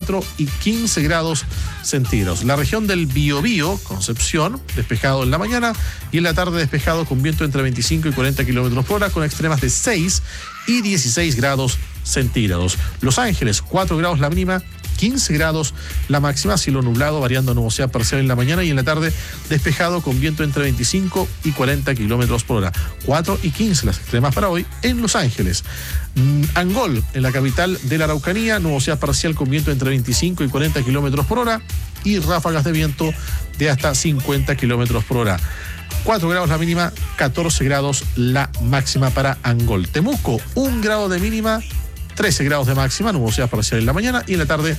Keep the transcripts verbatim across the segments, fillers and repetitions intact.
cuatro y quince grados centígrados. La región del Biobío, Concepción, despejado en la mañana y en la tarde despejado con viento entre veinticinco y cuarenta kilómetros por hora, con extremas de seis y dieciséis grados centígrados. Los Ángeles, cuatro grados la mínima, quince grados la máxima, cielo nublado, variando a nubosidad parcial en la mañana y en la tarde despejado con viento entre veinticinco y cuarenta kilómetros por hora. cuatro y quince las extremas para hoy en Los Ángeles. Angol, en la capital de la Araucanía, nubosidad parcial con viento entre veinticinco y cuarenta kilómetros por hora y ráfagas de viento de hasta cincuenta kilómetros por hora. cuatro grados la mínima, catorce grados la máxima para Angol. Temuco, un grado de mínima, trece grados de máxima, nubosidad parcial en la mañana y en la tarde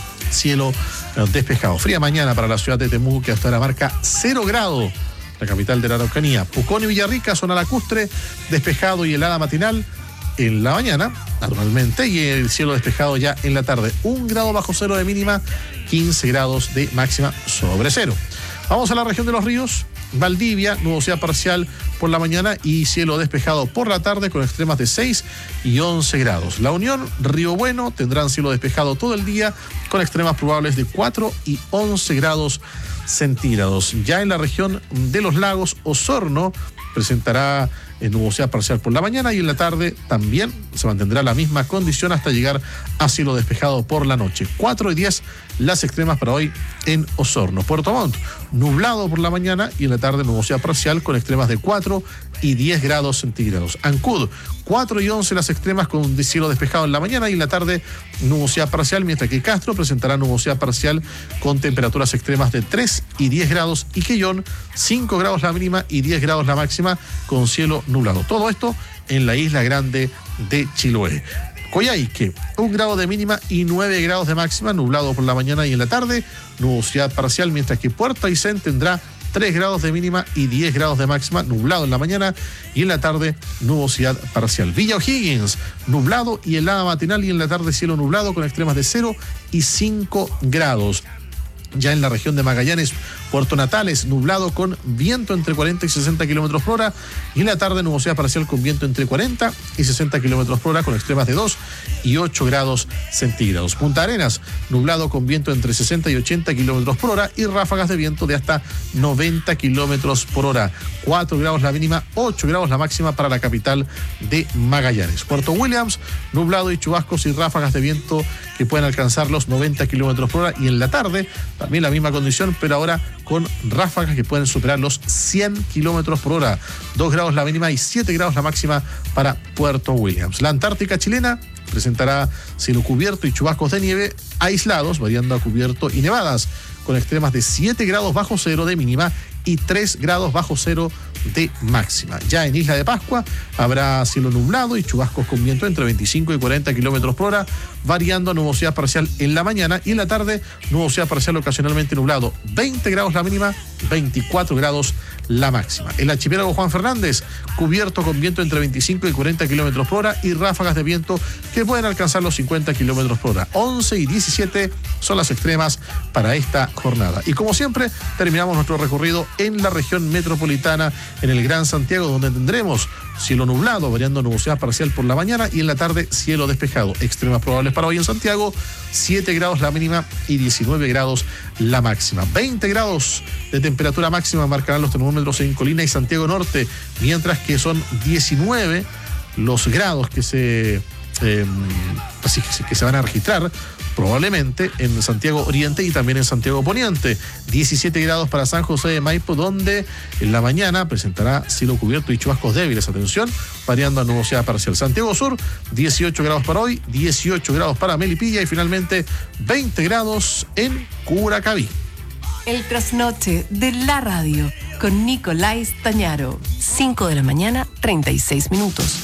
cielo despejado. Fría mañana para la ciudad de Temuco, que hasta ahora marca cero grados, la capital de la Araucanía. Pucón y Villarrica, zona lacustre, despejado y helada matinal en la mañana, naturalmente, y el cielo despejado ya en la tarde. Un grado bajo cero de mínima, quince grados de máxima sobre cero. Vamos a la región de los ríos. Valdivia, nubosidad parcial por la mañana y cielo despejado por la tarde con extremas de seis y once grados. La Unión, Río Bueno, tendrán cielo despejado todo el día con extremas probables de cuatro y once grados centígrados. Ya en la región de los lagos, Osorno presentará nubosidad parcial por la mañana y en la tarde también se mantendrá la misma condición hasta llegar a cielo despejado por la noche. cuatro y diez las extremas para hoy en Osorno. Puerto Montt, nublado por la mañana y en la tarde nubosidad parcial con extremas de cuatro y diez grados centígrados. Ancud, cuatro y once las extremas con cielo despejado en la mañana y en la tarde nubosidad parcial, mientras que Castro presentará nubosidad parcial con temperaturas extremas de tres y diez grados y Quellón, cinco grados la mínima y diez grados la máxima con cielo nublado. Todo esto en la isla grande de Chiloé. Coyhaique, un grado de mínima y nueve grados de máxima, nublado por la mañana y en la tarde, nubosidad parcial, mientras que Puerto Aysén tendrá tres grados de mínima y diez grados de máxima, nublado en la mañana y en la tarde nubosidad parcial. Villa O'Higgins, nublado y helada matinal y en la tarde cielo nublado con extremas de cero y cinco grados. Ya en la región de Magallanes, Puerto Natales, nublado con viento entre cuarenta y sesenta kilómetros por hora y en la tarde nubosidad parcial con viento entre cuarenta y sesenta kilómetros por hora con extremas de dos y ocho grados centígrados. Punta Arenas, nublado con viento entre sesenta y ochenta kilómetros por hora y ráfagas de viento de hasta noventa kilómetros por hora. cuatro grados la mínima, ocho grados la máxima para la capital de Magallanes. Puerto Williams, nublado y chubascos y ráfagas de viento que pueden alcanzar los noventa kilómetros por hora y en la tarde también la misma condición, pero ahora con ráfagas que pueden superar los cien kilómetros por hora. dos grados la mínima y siete grados la máxima para Puerto Williams. La Antártica chilena presentará cielo cubierto y chubascos de nieve aislados, variando a cubierto y nevadas, con extremas de siete grados bajo cero de mínima y tres grados bajo cero de máxima. Ya en Isla de Pascua habrá cielo nublado y chubascos con viento entre veinticinco y cuarenta kilómetros por hora, variando a nubosidad parcial en la mañana y en la tarde nubosidad parcial ocasionalmente nublado. veinte grados la mínima, veinticuatro grados la máxima. El archipiélago Juan Fernández, cubierto con viento entre veinticinco y cuarenta kilómetros por hora y ráfagas de viento que pueden alcanzar los cincuenta kilómetros por hora. once y diecisiete son las extremas para esta jornada. Y como siempre, terminamos nuestro recorrido en la región metropolitana, en el Gran Santiago, donde tendremos cielo nublado, variando nubosidad parcial por la mañana y en la tarde cielo despejado. Extremas probables para hoy en Santiago, siete grados la mínima y diecinueve grados la máxima. veinte grados de temperatura máxima marcarán los termómetros en Colina y Santiago Norte, mientras que son diecinueve los grados que se, eh, así que, que se van a registrar probablemente en Santiago Oriente y también en Santiago Poniente. diecisiete grados para San José de Maipo, donde en la mañana presentará cielo cubierto y chubascos débiles, atención, variando a nubosidad parcial. Santiago Sur, dieciocho grados para hoy, dieciocho grados para Melipilla y finalmente veinte grados en Curacaví. El trasnoche de la radio con Nicolás Tañaro. cinco de la mañana, treinta y seis minutos.